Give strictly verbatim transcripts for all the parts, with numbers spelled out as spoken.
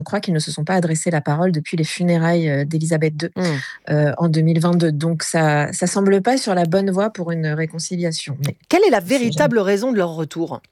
crois qu'ils ne se sont pas adressé la parole depuis les funérailles euh, d'Élisabeth deux Mmh. euh, en deux mille vingt-deux. Donc ça ça semble pas sur la bonne voie pour une réconciliation. Mais Quelle est la on sait jamais. véritable raison de leur retour?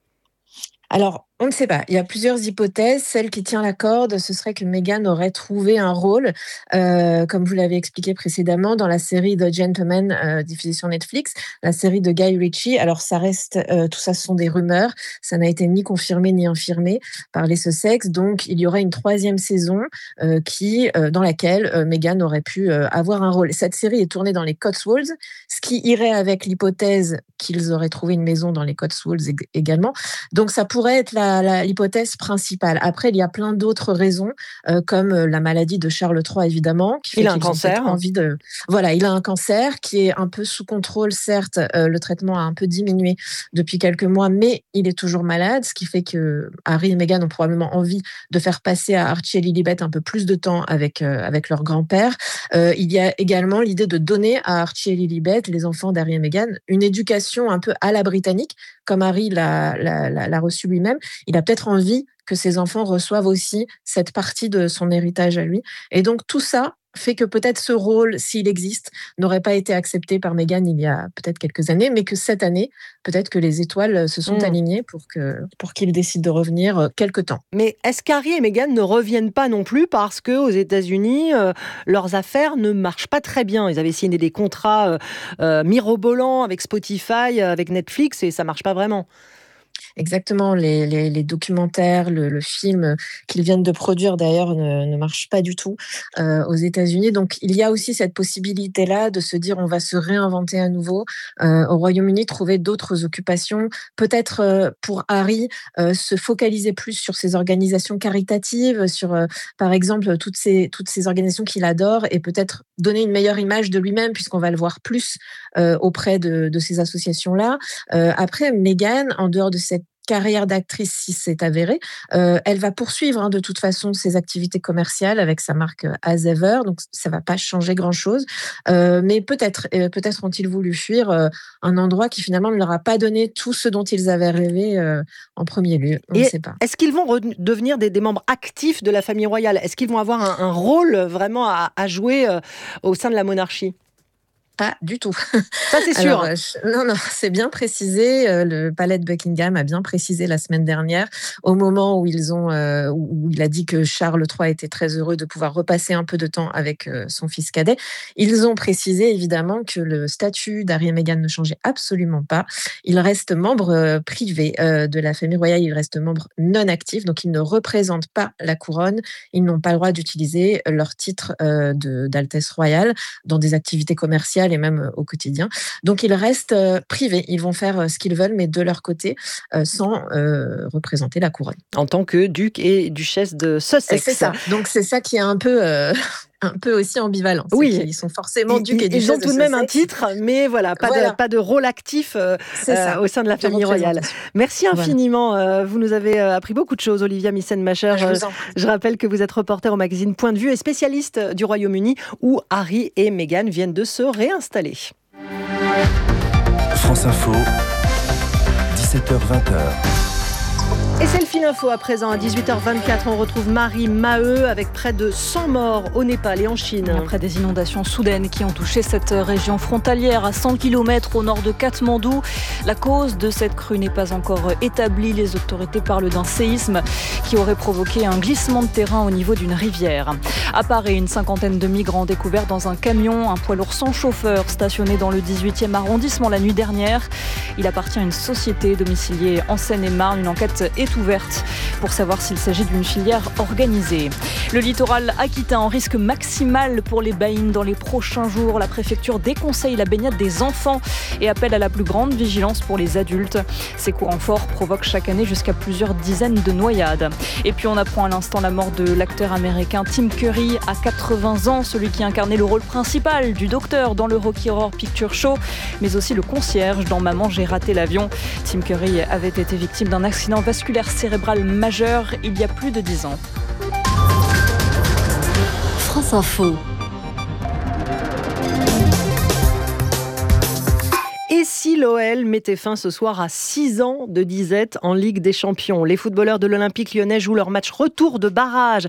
Alors, on ne sait pas. Il y a plusieurs hypothèses. Celle qui tient la corde, ce serait que Meghan aurait trouvé un rôle, euh, comme vous l'avez expliqué précédemment, dans la série The Gentleman euh, diffusée sur Netflix, la série de Guy Ritchie. Alors, ça reste, euh, tout ça, ce sont des rumeurs. Ça n'a été ni confirmé ni infirmé par les Sussex. Donc, il y aurait une troisième saison euh, qui, euh, dans laquelle euh, Meghan aurait pu euh, avoir un rôle. Cette série est tournée dans les Cotswolds, ce qui irait avec l'hypothèse qu'ils auraient trouvé une maison dans les Cotswolds ég- également. Donc, ça pourrait être la, la- l'hypothèse principale. Après, il y a plein d'autres raisons, euh, comme euh, la maladie de Charles trois, évidemment, qui fait Il a un qu'ils ont peut-être cancer. envie de... Voilà, il a un cancer qui est un peu sous contrôle, certes. Euh, le traitement a un peu diminué depuis quelques mois, mais il est toujours malade, ce qui fait que Harry et Meghan ont probablement envie de faire passer à Archie et Lilibet un peu plus de temps avec, euh, avec leur grand-père. Euh, il y a également l'idée de donner à Archie et Lilibet, les enfants d'Harry et Meghan, une éducation un peu à la britannique, comme Harry l'a, l'a, l'a, l'a reçu lui-même. Il a peut-être envie que ses enfants reçoivent aussi cette partie de son héritage à lui. Et donc tout ça fait que peut-être ce rôle, s'il existe, n'aurait pas été accepté par Meghan il y a peut-être quelques années, mais que cette année, peut-être que les étoiles se sont Mmh. alignées pour, que, pour qu'il décide de revenir euh, quelque temps. Mais est-ce qu'Harry et Meghan ne reviennent pas non plus parce qu'aux États-Unis, euh, leurs affaires ne marchent pas très bien? Ils avaient signé des contrats euh, euh, mirobolants avec Spotify, euh, avec Netflix, et ça marche pas vraiment. Exactement, les, les, les documentaires, le, le film qu'ils viennent de produire d'ailleurs ne, ne marche pas du tout euh, aux États-Unis. Donc il y a aussi cette possibilité-là de se dire on va se réinventer à nouveau. Euh, au Royaume-Uni, trouver d'autres occupations. Peut-être euh, pour Harry, euh, se focaliser plus sur ses organisations caritatives, sur euh, par exemple toutes ces, toutes ces organisations qu'il adore et peut-être donner une meilleure image de lui-même puisqu'on va le voir plus euh, auprès de, de ces associations-là. Euh, après, Meghan, en dehors de cette carrière d'actrice, si c'est avéré, euh, elle va poursuivre hein, de toute façon ses activités commerciales avec sa marque euh, As Ever, donc ça va pas changer grand-chose. Euh, mais peut-être, euh, peut-être ont-ils voulu fuir euh, un endroit qui finalement ne leur a pas donné tout ce dont ils avaient rêvé euh, en premier lieu. On ne Et sait pas. est-ce qu'ils vont re- devenir des, des membres actifs de la famille royale? Est-ce qu'ils vont avoir un, un rôle vraiment à, à jouer euh, au sein de la monarchie? Pas du tout. Ça, c'est sûr. Alors, euh, je- non, non, c'est bien précisé. euh, le palais de Buckingham a bien précisé la semaine dernière, au moment où ils ont, euh, où où il a dit que Charles trois était très heureux de pouvoir repasser un peu de temps avec euh, son fils cadet. Ils ont précisé évidemment que le statut d'Harry et Meghan ne changeait absolument pas. Ils restent membres euh, privés euh, de la famille royale. Ils restent membres non actifs, donc ils ne représentent pas la couronne. Ils n'ont pas le droit d'utiliser leur titre euh, de, d'Altesse royale dans des activités commerciales et même euh, au quotidien. Donc ils restent euh, privés, ils vont faire euh, ce qu'ils veulent, mais de leur côté, euh, sans euh, représenter la couronne. En tant que duc et duchesse de Et Sussex. c'est ça. Donc c'est ça qui est un peu, euh, un peu aussi ambivalent. C'est Oui, qu'ils sont forcément ils, ducs et ils- ils duchesses ont de tout de même un Sussex. titre, mais voilà, pas, Voilà, de, pas de rôle actif euh, c'est euh, ça. au sein de la De famille royale. représentation. Merci Voilà. infiniment. euh, vous nous avez euh, appris beaucoup de choses, Olivia Missen-Macher. Je Euh, vous en prie. je rappelle que vous êtes reporter au magazine Point de Vue et spécialiste du Royaume-Uni, où Harry et Meghan viennent de se réinstaller. France Info, dix-sept heures vingt. Et c'est le fil info à présent. À dix-huit heures vingt-quatre, on retrouve Marie Maheu avec près de cent morts au Népal et en Chine. Après des inondations soudaines qui ont touché cette région frontalière à cent kilomètres au nord de Katmandou, la cause de cette crue n'est pas encore établie. Les autorités parlent d'un séisme qui aurait provoqué un glissement de terrain au niveau d'une rivière. À Paris, une cinquantaine de migrants découverts dans un camion, un poids lourd sans chauffeur stationné dans le dix-huitième arrondissement la nuit dernière. Il appartient à une société domiciliée en Seine-et-Marne. Une enquête est ouverte pour savoir s'il s'agit d'une filière organisée. Le littoral aquitain en risque maximal pour les baïnes dans les prochains jours. La préfecture déconseille la baignade des enfants et appelle à la plus grande vigilance pour les adultes. Ces courants forts provoquent chaque année jusqu'à plusieurs dizaines de noyades. Et puis on apprend à l'instant la mort de l'acteur américain Tim Curry à quatre-vingts ans, celui qui incarnait le rôle principal du docteur dans le Rocky Horror Picture Show, mais aussi le concierge dans Maman, j'ai raté l'avion. Tim Curry avait été victime d'un accident vasculaire cérébral majeur il y a plus de dix ans. France Info. Et si l'O L mettait fin ce soir à six ans de disette en Ligue des Champions. Les footballeurs de l'Olympique lyonnais jouent leur match retour de barrage